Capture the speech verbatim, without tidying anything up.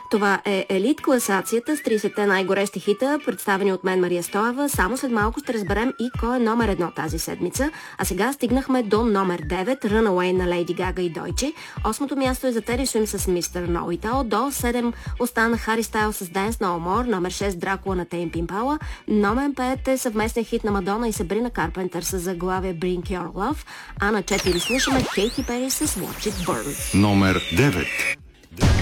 Това е Елит класацията с тридесетте най-горещи хита, представени от мен, Мария Стоева. Само след малко ще разберем и кой е номер едно тази седмица. А сега стигнахме до номер девет, Runaway на Лейди Гага и Дойче. Осмото място е за Тери Суим с Мистер Know It All. До седем остана Хари Стайл с Dance No More. Номер шест Дракула на Тейм Импала. Номер пет е съвместен хит на Мадона и Сабрина Карпентър с заглавие Bring Your Love. А на четири слушаме Кейти Пери с Watch It Burn. Номер девет.